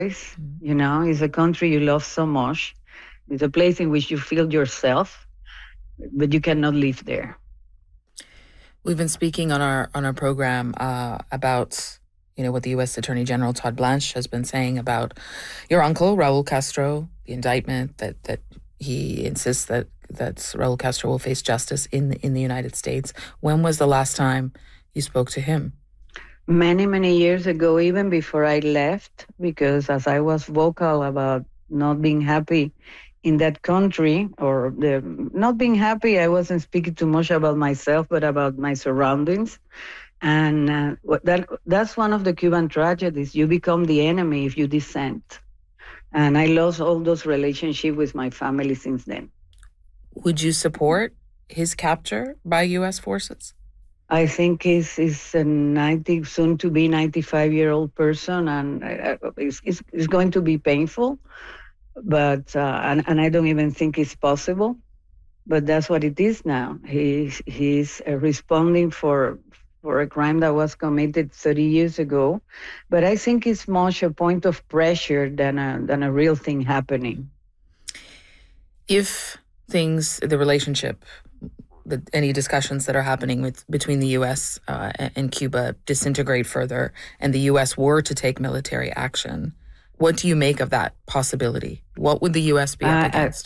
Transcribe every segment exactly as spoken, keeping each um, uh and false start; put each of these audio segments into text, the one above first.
Mm-hmm. You know, it's a country you love so much. It's a place in which you feel yourself, but you cannot live there. We've been speaking on our on our program uh, about you know what the U S Attorney General Todd Blanche has been saying about your uncle Raul Castro, the indictment that that he insists that that Raul Castro will face justice in in the United States. When was the last time you spoke to him? Many, many years ago, even before I left, because as I was vocal about not being happy in that country, or the, not being happy, I wasn't speaking too much about myself, but about my surroundings. And uh, that that's one of the Cuban tragedies. You become the enemy if you dissent. And I lost all those relationships with my family since then. Would you support his capture by U S forces? I think he's, he's a ninety, soon to be ninety-five year old person, and it's, it's, it's going to be painful. But uh, and, and I don't even think it's possible. But that's what it is now. He's he's uh, responding for for a crime that was committed thirty years ago. But I think it's much a point of pressure than a than a real thing happening. If things, the relationship, the, any discussions that are happening with between the U S uh, and Cuba disintegrate further, and the U S were to take military action, what do you make of that possibility? What would the U S be up I, against?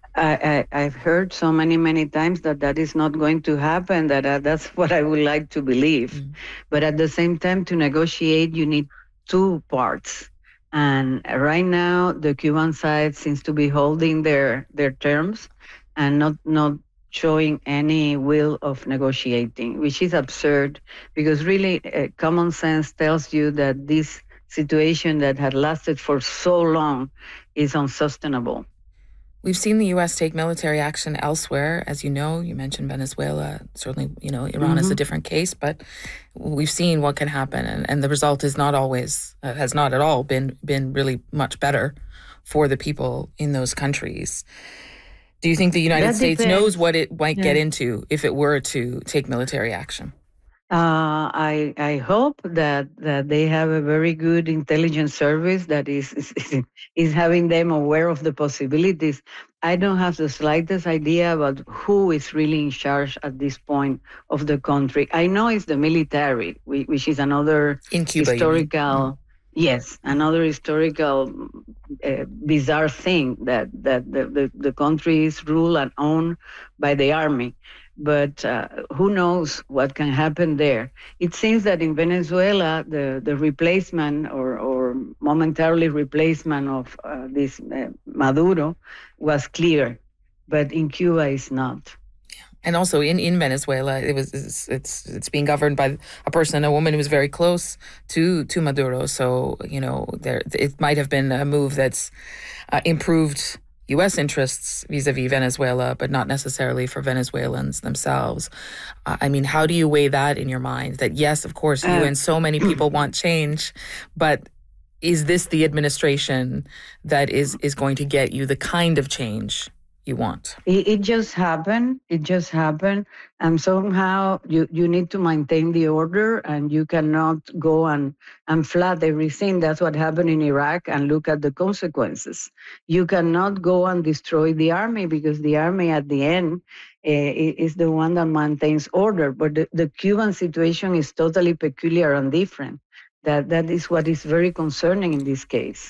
I, I, I've heard so many, many times that that is not going to happen, that uh, that's what I would like to believe. Mm. But at the same time, to negotiate, you need two parts. And right now, the Cuban side seems to be holding their, their terms and not, not showing any will of negotiating, which is absurd, because really uh, common sense tells you that this situation that had lasted for so long is unsustainable. We've seen the U S take military action elsewhere. As you know, you mentioned Venezuela. Certainly, you know, Iran mm-hmm. is a different case, but we've seen what can happen. And, and the result is not always, uh, has not at all been, been really much better for the people in those countries. Do you think the United that States depends. knows what it might yeah. get into if it were to take military action? Uh, I I hope that, that they have a very good intelligence service that is, is is having them aware of the possibilities. I don't have the slightest idea about who is really in charge at this point of the country. I know it's the military, which is another in Cuba, historical, mm-hmm. yes, another historical uh, bizarre thing that that the, the the country is ruled and owned by the army. But uh, who knows what can happen there? It seems that in Venezuela, the, the replacement or, or momentarily replacement of uh, this uh, Maduro was clear, but in Cuba it's not. And also in, in Venezuela, it was it's, it's it's being governed by a person, a woman who was very close to to Maduro. So you know, there it might have been a move that's uh, improved U S interests vis-a-vis Venezuela, but not necessarily for Venezuelans themselves. Uh, I mean, how do you weigh that in your mind? That yes, of course, you uh, and so many people want change, but is this the administration that is is going to get you the kind of change you want? It, it just happened. It just happened. And somehow you, you need to maintain the order, and you cannot go and, and flood everything. That's what happened in Iraq, and look at the consequences. You cannot go and destroy the army, because the army at the end uh, is the one that maintains order. But the, the Cuban situation is totally peculiar and different. That That is what is very concerning in this case.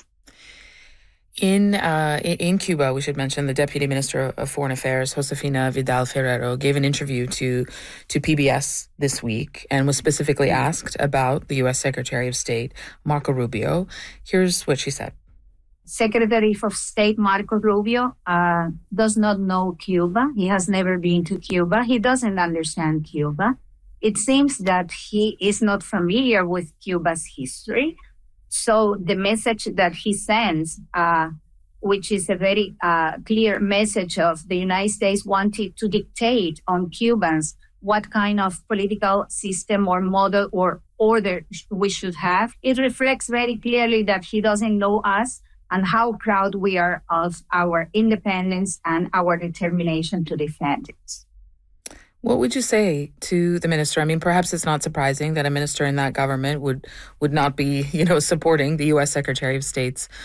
In uh, in Cuba, we should mention the Deputy Minister of Foreign Affairs, Josefina Vidal Ferrero, gave an interview to to P B S this week and was specifically asked about the U S Secretary of State, Marco Rubio. Here's what she said. Secretary of State Marco Rubio uh, does not know Cuba. He has never been to Cuba. He doesn't understand Cuba. It seems that he is not familiar with Cuba's history. So the message that he sends, uh, which is a very uh, clear message of the United States wanting to dictate on Cubans what kind of political system or model or order we should have, it reflects very clearly that he doesn't know us and how proud we are of our independence and our determination to defend it. What would you say to the minister? I mean, perhaps it's not surprising that a minister in that government would would not be, you know, supporting the U S Secretary of State's